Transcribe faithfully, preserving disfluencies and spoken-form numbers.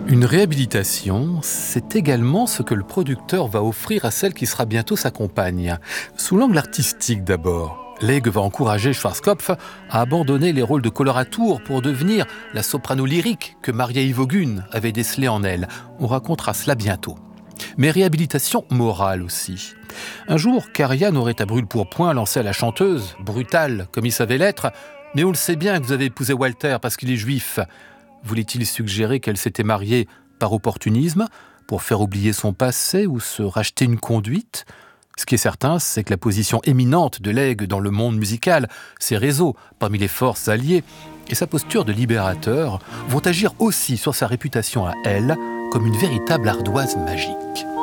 Une réhabilitation, c'est également ce que le producteur va offrir à celle qui sera bientôt sa compagne. Sous l'angle artistique d'abord, Legge va encourager Schwarzkopf à abandonner les rôles de coloratour pour devenir la soprano lyrique que Maria Ivogun avait décelée en elle. On racontera cela bientôt. Mais réhabilitation morale aussi. Un jour, Karajan aurait à brûle-pourpoint lancé à la chanteuse, brutale comme il savait l'être, « Mais on le sait bien que vous avez épousé Walter parce qu'il est juif ». Voulait-il suggérer qu'elle s'était mariée par opportunisme, pour faire oublier son passé ou se racheter une conduite ? Ce qui est certain, c'est que la position éminente de Legge dans le monde musical, ses réseaux parmi les forces alliées et sa posture de libérateur vont agir aussi sur sa réputation à elle comme une véritable ardoise magique.